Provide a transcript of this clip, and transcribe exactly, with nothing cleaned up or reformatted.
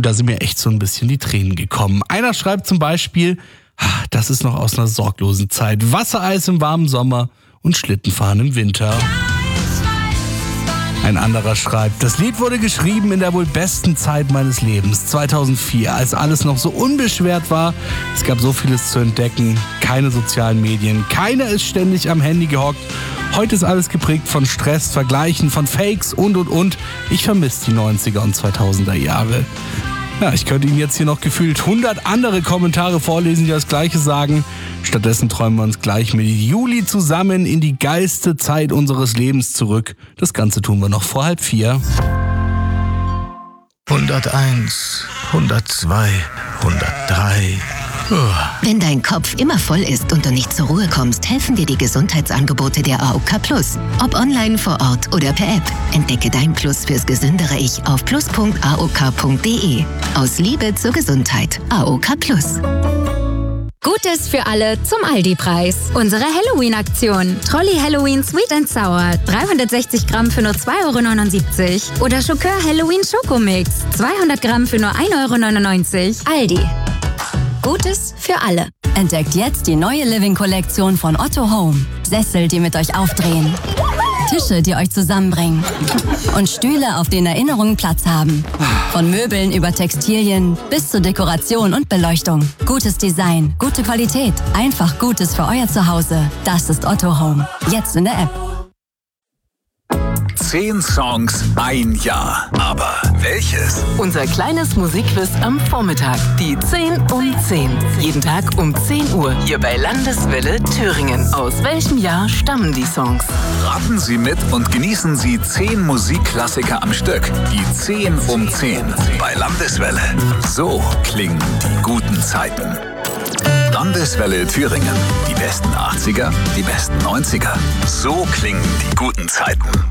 Und da sind mir echt so ein bisschen die Tränen gekommen. Einer schreibt zum Beispiel, das ist noch aus einer sorglosen Zeit. Wassereis im warmen Sommer und Schlittenfahren im Winter. Ein anderer schreibt, das Lied wurde geschrieben in der wohl besten Zeit meines Lebens, zweitausendvier, als alles noch so unbeschwert war. Es gab so vieles zu entdecken, keine sozialen Medien, keiner ist ständig am Handy gehockt. Heute ist alles geprägt von Stress, Vergleichen, von Fakes und und und. Ich vermisse die neunziger und zweitausender Jahre. Ja, ich könnte Ihnen jetzt hier noch gefühlt hundert andere Kommentare vorlesen, die das Gleiche sagen. Stattdessen träumen wir uns gleich mit Juli zusammen in die geilste Zeit unseres Lebens zurück. Das Ganze tun wir noch vor halb vier. hunderteins, hundertzwei, hundertdrei. Wenn dein Kopf immer voll ist und du nicht zur Ruhe kommst, helfen dir die Gesundheitsangebote der A O K Plus. Ob online, vor Ort oder per App. Entdecke dein Plus fürs gesündere Ich auf plus punkt a o k punkt d e. Aus Liebe zur Gesundheit. A O K Plus. Gutes für alle zum Aldi-Preis. Unsere Halloween-Aktion. Trolli Halloween Sweet and Sour. dreihundertsechzig Gramm für nur zwei Euro neunundsiebzig. Oder Schokör Halloween Schokomix. zweihundert Gramm für nur ein Euro neunundneunzig. Aldi. Gutes für alle. Entdeckt jetzt die neue Living-Kollektion von Otto Home. Sessel, die mit euch aufdrehen. Tische, die euch zusammenbringen. Und Stühle, auf denen Erinnerungen Platz haben. Von Möbeln über Textilien bis zur Dekoration und Beleuchtung. Gutes Design, gute Qualität. Einfach Gutes für euer Zuhause. Das ist Otto Home. Jetzt in der App. Zehn Songs, ein Jahr. Aber welches? Unser kleines Musikquiz am Vormittag. Die zehn um zehn. Jeden Tag um zehn Uhr. Hier bei Landeswelle Thüringen. Aus welchem Jahr stammen die Songs? Raten Sie mit und genießen Sie zehn Musikklassiker am Stück. Die zehn um zehn. Bei Landeswelle. So klingen die guten Zeiten. Landeswelle Thüringen. Die besten achtziger, die besten neunziger. So klingen die guten Zeiten.